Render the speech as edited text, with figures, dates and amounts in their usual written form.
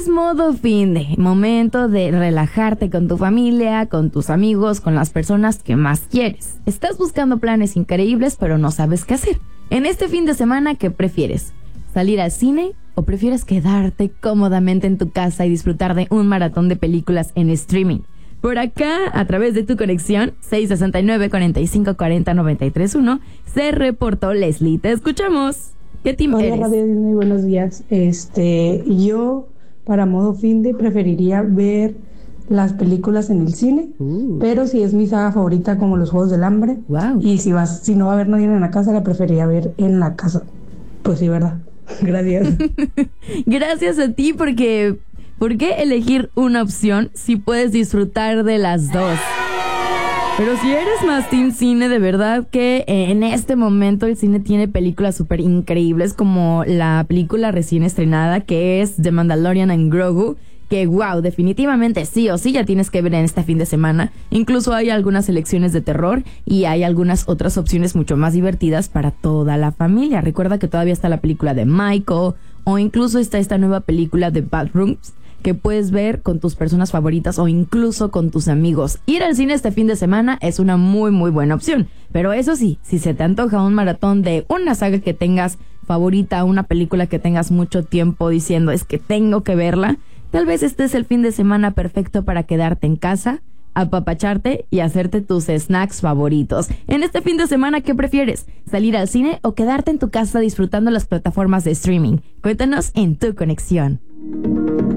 Es modo finde, momento de relajarte con tu familia, con tus amigos, con las personas que más quieres. Estás buscando planes increíbles, pero no sabes qué hacer. En este fin de semana, ¿qué prefieres? ¿Salir al cine o prefieres quedarte cómodamente en tu casa y disfrutar de un maratón de películas en streaming? Por acá, a través de tu conexión, 669-4540-931, se reportó Leslie. Te escuchamos. ¿Qué team eres? Hola, Radio Disney, buenos días. Yo, para modo finde, preferiría ver las películas en el cine, pero si es mi saga favorita, como los Juegos del Hambre, Wow. y si no va a haber nadie en la casa, la preferiría ver en la casa. Pues sí, ¿verdad? Gracias. Gracias a ti, porque ¿por qué elegir una opción si puedes disfrutar de las dos? Pero si eres más team cine, de verdad que en este momento el cine tiene películas súper increíbles, como la película recién estrenada que es The Mandalorian and Grogu, que wow, definitivamente sí o sí ya tienes que ver en este fin de semana. Incluso hay algunas selecciones de terror y hay algunas otras opciones mucho más divertidas para toda la familia. Recuerda que todavía está la película de Michael, o incluso está esta nueva película de Bathrooms, que puedes ver con tus personas favoritas o incluso con tus amigos. Ir al cine este fin de semana es una muy muy buena opción. Pero eso sí, si se te antoja un maratón de una saga que tengas favorita, una película que tengas mucho tiempo diciendo es que tengo que verla, tal vez este es el fin de semana perfecto para quedarte en casa, apapacharte y hacerte tus snacks favoritos. En este fin de semana, ¿qué prefieres? ¿Salir al cine o quedarte en tu casa disfrutando las plataformas de streaming? Cuéntanos en tu conexión.